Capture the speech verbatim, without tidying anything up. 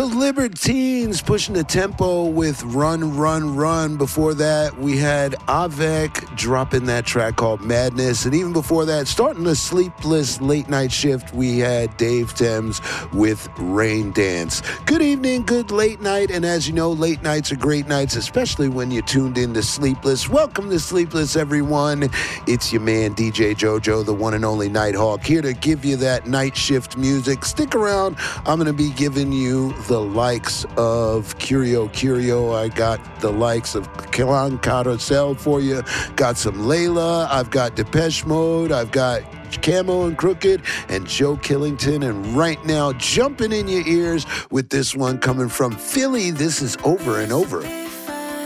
The Libertines pushing the tempo with Run, Run, Run. Before that, we had Avec dropping that track called Madness. And even before that, starting the sleepless late night shift, we had Dave Thames with Rain Dance. Good evening, good late night. And as you know, late nights are great nights, especially when you're tuned in to Sleepless. Welcome to Sleepless, everyone. It's your man, D J JoJo, the one and only Nighthawk, here to give you that night shift music. Stick around. I'm going to be giving you the likes of Curio Curio. I got the likes of Kalan Carousel for you. Got some Layla. I've got Depeche Mode. I've got Camo and Crooked and Joe Killington. And right now, jumping in your ears with this one coming from Philly. This is Over and Over.